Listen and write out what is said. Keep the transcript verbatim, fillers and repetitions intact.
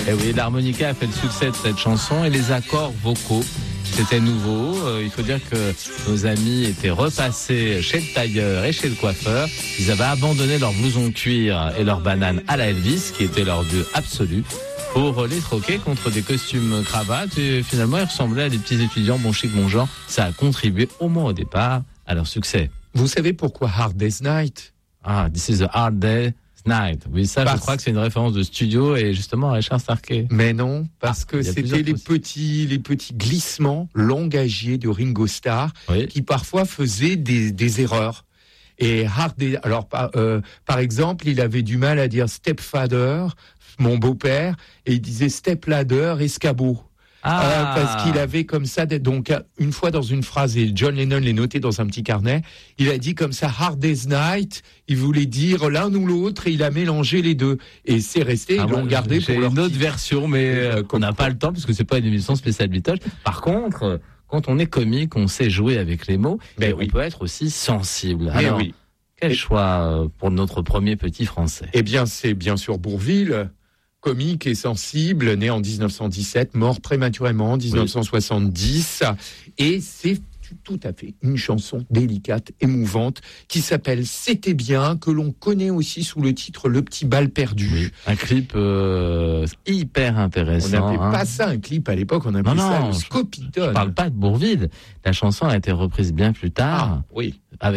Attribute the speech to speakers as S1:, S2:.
S1: Et oui, l'harmonica a fait le succès de cette chanson et les accords vocaux, c'était nouveau. Euh, il faut dire que nos amis étaient repassés chez le tailleur et chez le coiffeur. Ils avaient abandonné leur blouson cuir et leur banane à la Elvis, qui était leur dieu absolu, pour les troquer contre des costumes cravates. Et finalement, ils ressemblaient à des petits étudiants bon chic, bon genre. Ça a contribué, au moins au départ, à leur succès.
S2: Vous savez pourquoi Hard Day's Night?
S1: Ah, this is a hard day's night. Oui, ça, parce... je crois que c'est une référence de studio et justement à Richard Starkey.
S2: Mais non, parce ah, que c'était les petits, les petits glissements langagiers de Ringo Starr, oui, qui parfois faisaient des, des erreurs. Et Hard Day, alors par, euh, par exemple, il avait du mal à dire stepfather, mon beau-père, et il disait stepladder, escabeau. Ah. Euh, parce qu'il avait comme ça, donc une fois dans une phrase, et John Lennon l'a noté dans un petit carnet, il a dit comme ça Hard Day's Night, il voulait dire l'un ou l'autre et il a mélangé les deux. Et c'est resté, ah ils ouais, l'ont gardé pour leur
S1: une autre
S2: titre.
S1: version, mais euh, qu'on n'a pas le temps puisque c'est pas une émission spéciale Beatles. Par contre, quand on est comique, on sait jouer avec les mots, mais oui, on peut être aussi sensible.
S2: Mais
S1: Alors,
S2: oui.
S1: Quel
S2: et...
S1: choix pour notre premier petit français?
S2: Eh bien, c'est bien sûr Bourvil. Comique et sensible, né en dix-neuf cent dix-sept, mort prématurément en dix-neuf cent soixante-dix. Oui. Et c'est tout à fait une chanson délicate, émouvante, qui s'appelle « C'était bien », que l'on connaît aussi sous le titre « Le petit bal perdu oui. ».
S1: Un clip euh, hyper intéressant.
S2: On n'appelait
S1: hein.
S2: pas ça un clip à l'époque, on appelait
S1: non,
S2: ça
S1: non,
S2: le Scopitone.
S1: Je ne parle pas de Bourvil. La chanson a été reprise bien plus tard.
S2: Ah, oui.
S1: Avec